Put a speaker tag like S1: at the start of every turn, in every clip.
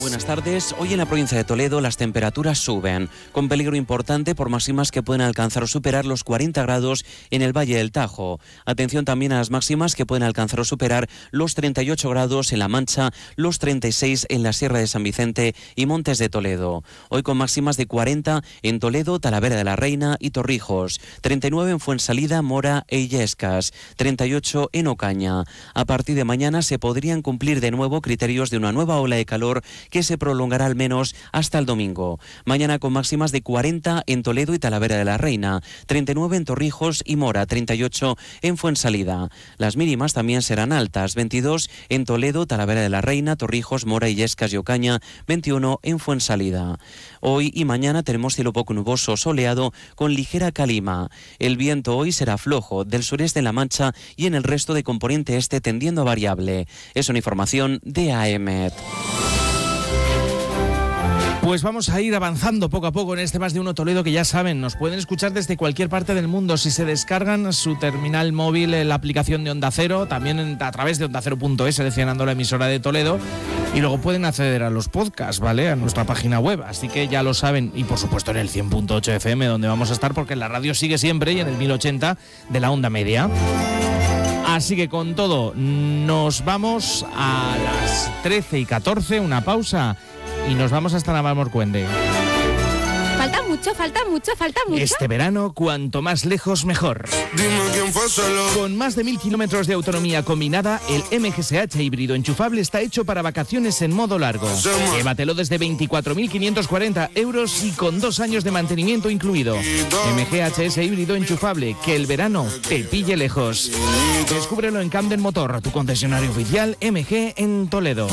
S1: Buenas tardes. Hoy en la provincia de Toledo las temperaturas suben, con peligro importante por máximas que pueden alcanzar o superar los 40 grados en el Valle del Tajo. Atención también a las máximas que pueden alcanzar o superar los 38 grados en La Mancha, los 36 en la Sierra de San Vicente y Montes de Toledo. Hoy con máximas de 40 en Toledo, Talavera de la Reina y Torrijos, 39 en Fuensalida, Mora e Illescas, 38 en Ocaña. A partir de mañana se podrían cumplir de nuevo criterios de una nueva ola de calor que se prolongará al menos hasta el domingo. Mañana con máximas de 40 en Toledo y Talavera de la Reina, 39 en Torrijos y Mora, 38 en Fuensalida. Las mínimas también serán altas, 22 en Toledo, Talavera de la Reina, Torrijos, Mora, Illescas y Ocaña, 21 en Fuensalida. Hoy y mañana tenemos cielo poco nuboso, soleado, con ligera calima. El viento hoy será flojo, del sureste en La Mancha y en el resto de componente este tendiendo a variable. Es una información de AEMET.
S2: Pues vamos a ir avanzando poco a poco en este Más de Uno Toledo, que ya saben, nos pueden escuchar desde cualquier parte del mundo si se descargan su terminal móvil, la aplicación de Onda Cero, también a través de ondacero.es, seleccionando la emisora de Toledo, y luego pueden acceder a los podcasts, ¿vale?, a nuestra página web, así que ya lo saben, y por supuesto en el 100.8 FM, donde vamos a estar, porque la radio sigue siempre, y en el 1080 de la onda media. Así que con todo, nos vamos a las 13:14, una pausa, y nos vamos hasta Navalmorcuende.
S3: Falta mucho.
S2: Este verano, cuanto más lejos, mejor.
S4: Dime quién fue solo.
S2: Con más de 1000 kilómetros de autonomía combinada, el MGSH híbrido enchufable está hecho para vacaciones en modo largo. Llévatelo desde 24.540 euros y con 2 años de mantenimiento incluido. MGHS híbrido enchufable, que el verano te pille lejos. Descúbrelo en Camden Motor, tu concesionario oficial MG en Toledo.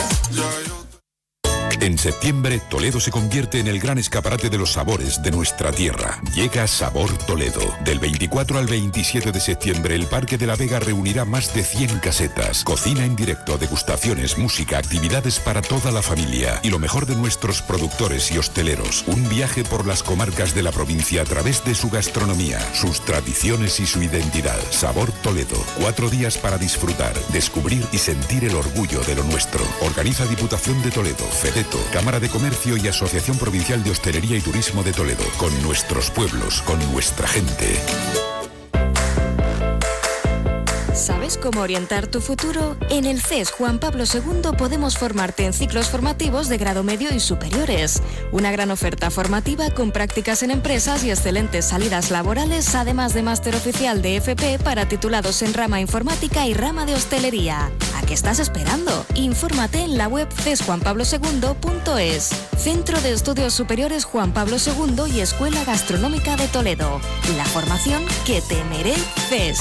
S5: En septiembre, Toledo se convierte en el gran escaparate de los sabores de nuestra tierra. Llega Sabor Toledo. Del 24 al 27 de septiembre, el Parque de la Vega reunirá más de 100 casetas. Cocina en directo, degustaciones, música, actividades para toda la familia. Y lo mejor de nuestros productores y hosteleros. Un viaje por las comarcas de la provincia a través de su gastronomía, sus tradiciones y su identidad. Sabor Toledo. 4 días para disfrutar, descubrir y sentir el orgullo de lo nuestro. Organiza Diputación de Toledo, FEDETO, Cámara de Comercio y Asociación Provincial de Hostelería y Turismo de Toledo. Con nuestros pueblos, con nuestra gente.
S6: ¿Sabes cómo orientar tu futuro? En el CES Juan Pablo II podemos formarte en ciclos formativos de grado medio y superiores. Una gran oferta formativa con prácticas en empresas y excelentes salidas laborales, además de máster oficial de FP para titulados en rama informática y rama de hostelería. ¿A qué estás esperando? Infórmate en la web cesjuanpablo2.es. Centro de Estudios Superiores Juan Pablo II y Escuela Gastronómica de Toledo. La formación que te mereces.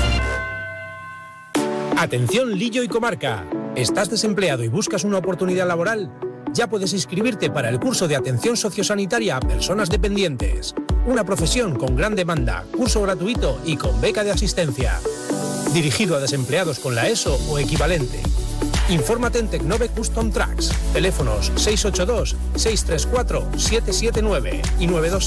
S7: Atención Lillo y comarca. ¿Estás desempleado y buscas una oportunidad laboral? Ya puedes inscribirte para el curso de atención sociosanitaria a personas dependientes. Una profesión con gran demanda, curso gratuito y con beca de asistencia. Dirigido a desempleados con la ESO o equivalente. Infórmate en Tecnove Custom Tracks. Teléfonos 682-634-779 y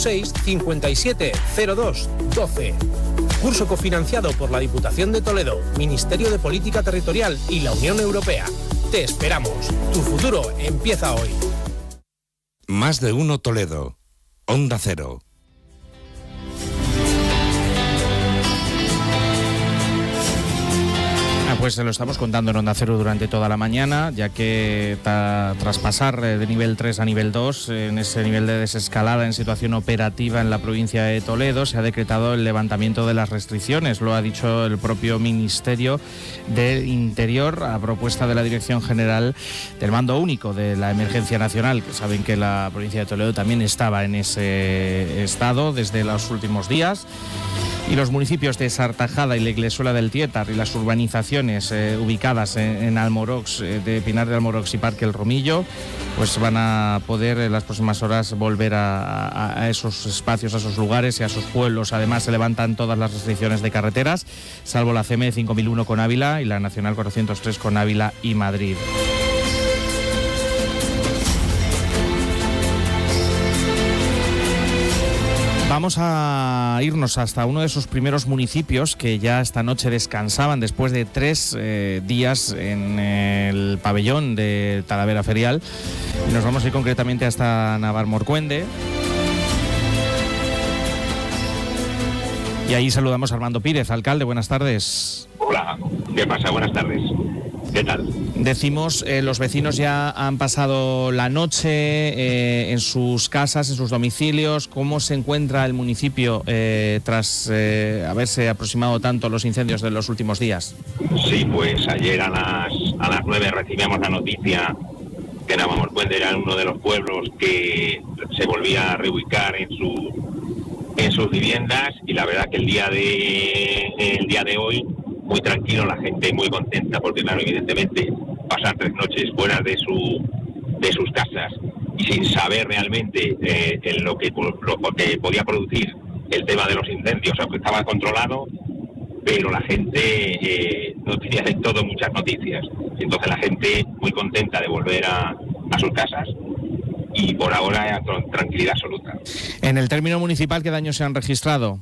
S7: 926-5702-12. Curso cofinanciado por la Diputación de Toledo, Ministerio de Política Territorial y la Unión Europea. Te esperamos. Tu futuro empieza hoy.
S8: Más de Uno Toledo. Onda Cero.
S2: Pues se lo estamos contando en Onda Cero durante toda la mañana, ya que tras pasar de nivel 3 a nivel 2, en ese nivel de desescalada en situación operativa en la provincia de Toledo, se ha decretado el levantamiento de las restricciones. Lo ha dicho el propio Ministerio del Interior a propuesta de la Dirección General del Mando Único de la Emergencia Nacional, que saben que la provincia de Toledo también estaba en ese estado desde los últimos días. Y los municipios de Sartajada y la Iglesuela del Tietar y las urbanizaciones ubicadas en Almorox, de Pinar de Almorox y Parque El Romillo, pues van a poder en las próximas horas volver a esos espacios, a esos lugares y a esos pueblos. Además se levantan todas las restricciones de carreteras, salvo la CM 5001 con Ávila y la Nacional 403 con Ávila y Madrid. Vamos a irnos hasta uno de esos primeros municipios que ya esta noche descansaban después de 3 días en el pabellón de Talavera Ferial. Y nos vamos a ir concretamente hasta Navalmourcuende. Y ahí saludamos a Armando Pírez, alcalde, buenas tardes.
S4: Hola, ¿qué pasa? Buenas tardes. ¿Qué tal?
S2: Decimos, los vecinos ya han pasado la noche en sus casas, en sus domicilios. ¿Cómo se encuentra el municipio tras haberse aproximado tanto los incendios de los últimos días?
S4: Sí, pues ayer a las 9 recibimos la noticia que Navalmourcuende era uno de los pueblos que se volvía a reubicar en sus viviendas, y la verdad que el día de hoy muy tranquilo, la gente muy contenta, porque claro, evidentemente pasar 3 noches fuera de sus casas y sin saber realmente lo que podía producir el tema de los incendios, aunque estaba controlado, pero la gente no tenía del todo muchas noticias. Entonces la gente muy contenta de volver a sus casas, y por ahora tranquilidad absoluta.
S2: En el término municipal, ¿qué daños se han registrado?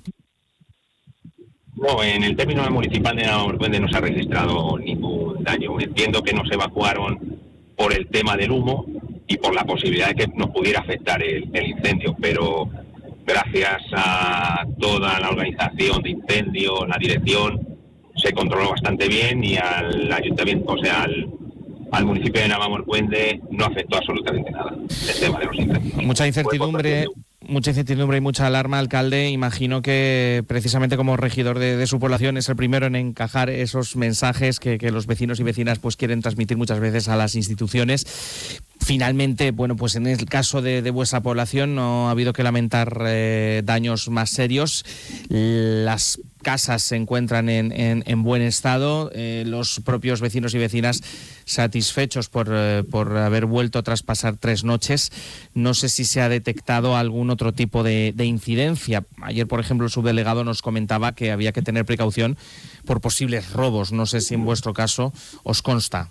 S4: No, en el término municipal de Navalmourcuende no se ha registrado ningún daño. Entiendo que nos evacuaron por el tema del humo y por la posibilidad de que nos pudiera afectar el incendio, pero gracias a toda la organización de incendios, la dirección, se controló bastante bien, y al ayuntamiento, o sea, al municipio de Navalmourcuende no afectó absolutamente nada el tema de los incendios.
S2: Mucha incertidumbre y mucha alarma, alcalde. Imagino que precisamente como regidor de su población es el primero en encajar esos mensajes que los vecinos y vecinas pues quieren transmitir muchas veces a las instituciones. Finalmente, bueno, pues en el caso de vuestra población no ha habido que lamentar daños más serios. Las casas se encuentran en buen estado. Los propios vecinos y vecinas satisfechos por haber vuelto tras pasar 3 noches. No sé si se ha detectado algún otro tipo de incidencia. Ayer, por ejemplo, el subdelegado nos comentaba que había que tener precaución por posibles robos. No sé si en vuestro caso os consta.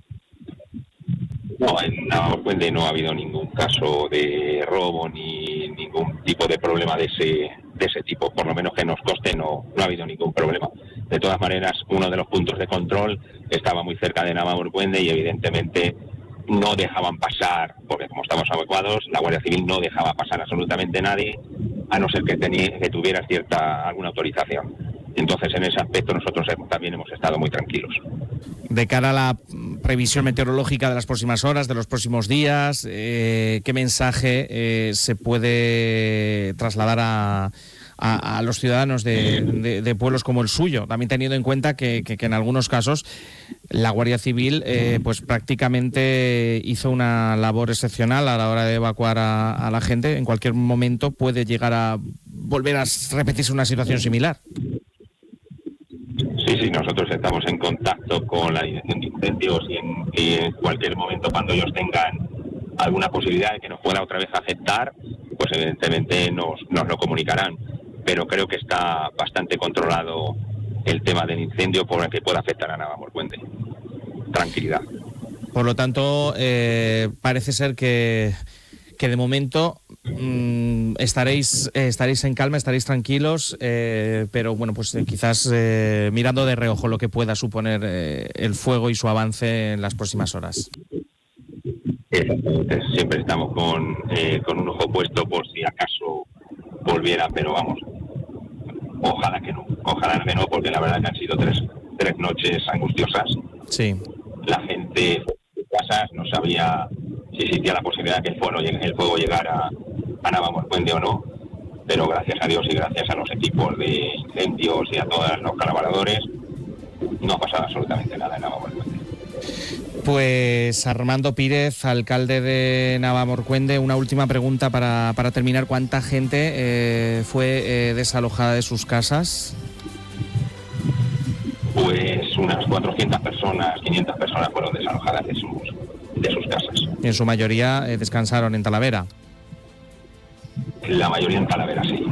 S4: No, en Navalmourcuende no ha habido ningún caso de robo ni ningún tipo de problema de ese tipo. Por lo menos que nos conste, no ha habido ningún problema. De todas maneras, uno de los puntos de control estaba muy cerca de Navalmourcuende y evidentemente no dejaban pasar, porque como estamos evacuados, la Guardia Civil no dejaba pasar absolutamente nadie, a no ser que tuviera alguna autorización. Entonces, en ese aspecto nosotros también hemos estado muy tranquilos.
S2: De cara a la previsión meteorológica de las próximas horas, de los próximos días, ¿qué mensaje se puede trasladar a los ciudadanos de pueblos como el suyo? También teniendo en cuenta que en algunos casos la Guardia Civil pues prácticamente hizo una labor excepcional a la hora de evacuar a la gente. En cualquier momento puede llegar a volver a repetirse una situación similar.
S4: Sí, nosotros estamos en contacto con la Dirección de Incendios y en cualquier momento, cuando ellos tengan alguna posibilidad de que nos pueda otra vez afectar, pues evidentemente nos lo comunicarán. Pero creo que está bastante controlado el tema del incendio por el que pueda afectar a Navalmourcuende. Tranquilidad.
S2: Por lo tanto, parece ser que de momento estaréis en calma, estaréis tranquilos, pero bueno, pues quizás mirando de reojo lo que pueda suponer el fuego y su avance en las próximas horas.
S4: Exactamente, siempre estamos con un ojo puesto por si acaso volviera, pero vamos, ojalá que no, porque la verdad que han sido tres noches angustiosas.
S2: Sí.
S4: La gente en casas no sabía si existía la posibilidad de que el fuego llegara a Navalmourcuende o no, pero gracias a Dios y gracias a los equipos de incendios y a todos los colaboradores no ha pasado absolutamente nada en Navalmourcuende.
S2: Pues Armando Pírez, alcalde de Navalmourcuende, una última pregunta para terminar. ¿Cuánta gente fue desalojada de sus casas?
S4: Pues unas 400 personas, 500 personas fueron desalojadas de sus casas.
S2: Y en su mayoría descansaron en Talavera.
S4: La mayoría en Talavera, sí.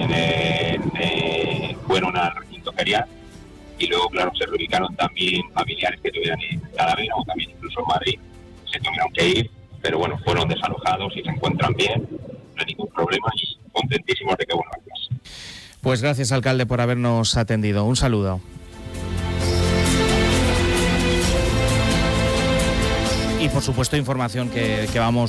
S4: Fueron al recinto ferial y luego, claro, se reubicaron también familiares que tuvieran en Talavera o también incluso en Madrid. Se tuvieron que ir, pero bueno, fueron desalojados y se encuentran bien, no hay ningún problema y contentísimos de que vuelvan.
S2: Pues gracias, alcalde, por habernos atendido. Un saludo. Y por supuesto información que vamos